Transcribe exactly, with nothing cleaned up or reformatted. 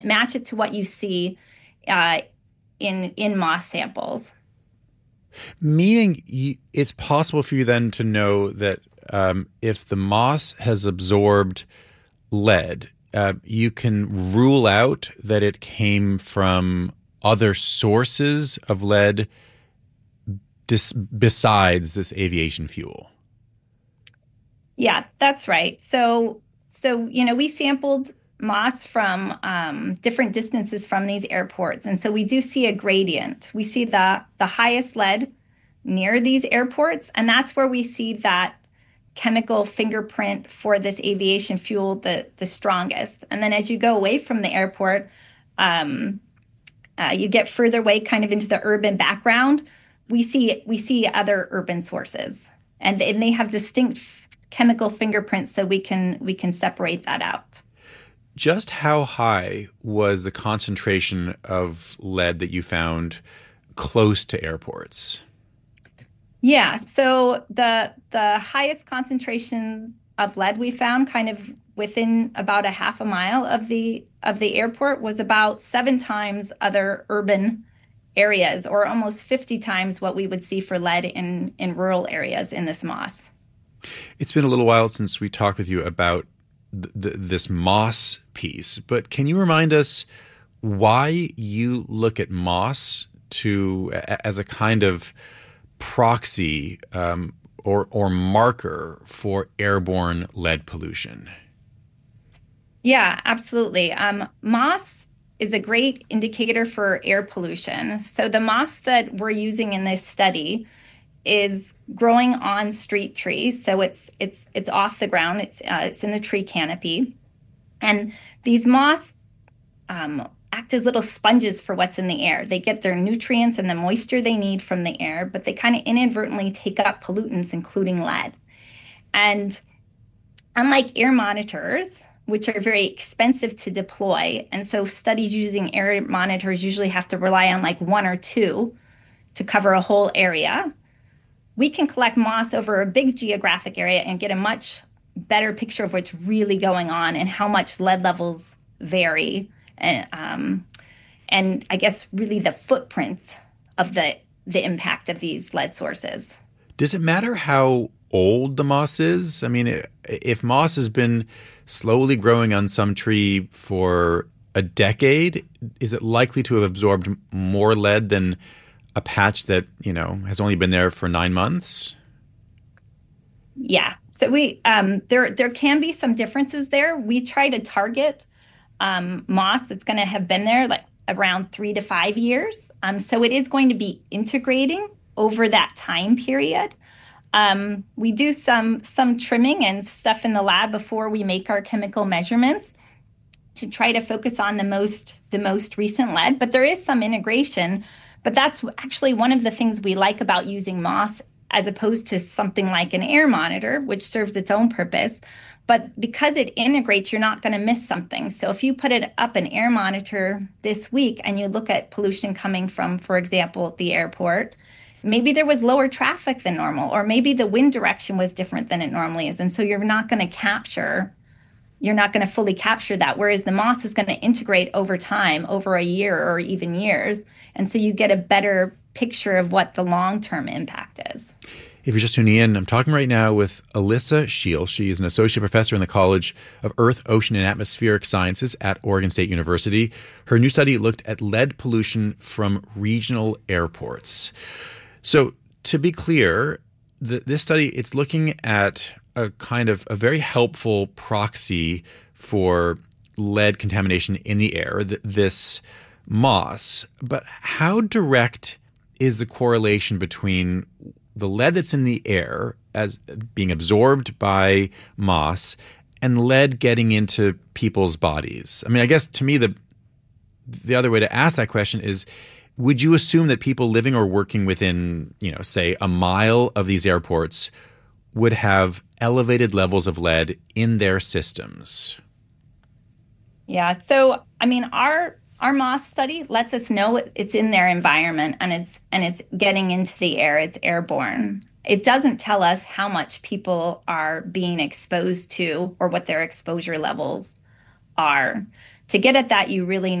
match it to what you see uh, in in moss samples. Meaning y- it's possible for you then to know that um, if the moss has absorbed lead, uh, you can rule out that it came from other sources of lead dis- besides this aviation fuel. Yeah, that's right. So, so you know, we sampled moss from um, different distances from these airports, and so we do see a gradient. We see the the highest lead near these airports, and that's where we see that chemical fingerprint for this aviation fuel the the strongest. And then as you go away from the airport, um, uh, you get further away, kind of into the urban background. We see we see other urban sources, and and they have distinct chemical fingerprints, so we can we can separate that out. Just how high was the concentration of lead that you found close to airports? Yeah, so the the highest concentration of lead we found kind of within about a half a mile of the of the airport was about seven times other urban areas, or almost fifty times what we would see for lead in in rural areas in this moss. It's been a little while since we talked with you about th- th- this moss piece, but can you remind us why you look at moss to as a kind of proxy um, or or marker for airborne lead pollution? Yeah, absolutely. Um, moss is a great indicator for air pollution. So the moss that we're using in this study is growing on street trees. So it's it's it's off the ground. It's uh, it's in the tree canopy, and these moss um, act as little sponges for what's in the air. They get their nutrients and the moisture they need from the air, but they kind of inadvertently take up pollutants, including lead. And unlike air monitors, which are very expensive to deploy, and so studies using air monitors usually have to rely on like one or two to cover a whole area, we can collect moss over a big geographic area and get a much better picture of what's really going on and how much lead levels vary. And um, and I guess really the footprints of the the impact of these lead sources. Does it matter how old the moss is? I mean, if moss has been slowly growing on some tree for a decade, is it likely to have absorbed more lead than a patch that, you know, has only been there for nine months? Yeah. So we um, there there can be some differences there. We try to target um, moss that's going to have been there like around three to five years. Um, so it is going to be integrating over that time period. Um, we do some some trimming and stuff in the lab before we make our chemical measurements to try to focus on the most the most recent lead, but there is some integration. But that's actually one of the things we like about using moss as opposed to something like an air monitor, which serves its own purpose. But because it integrates, you're not going to miss something. So if you put it up an air monitor this week and you look at pollution coming from, for example, the airport, maybe there was lower traffic than normal, or maybe the wind direction was different than it normally is. And so you're not going to capture you're not going to fully capture that. Whereas the moss is going to integrate over time, over a year or even years. And so you get a better picture of what the long-term impact is. If you're just tuning in, I'm talking right now with Alyssa Scheel. She is an associate professor in the College of Earth, Ocean, and Atmospheric Sciences at Oregon State University. Her new study looked at lead pollution from regional airports. So to be clear, the, this study, it's looking at a kind of a very helpful proxy for lead contamination in the air, th- this moss. But how direct is the correlation between the lead that's in the air as being absorbed by moss and lead getting into people's bodies? I mean, I guess to me, the the other way to ask that question is, would you assume that people living or working within, you know, say a mile of these airports would have elevated levels of lead in their systems? Yeah. So, I mean, our our moss study lets us know it's in their environment and it's and it's getting into the air. It's airborne. It doesn't tell us how much people are being exposed to or what their exposure levels are. to get at that, you really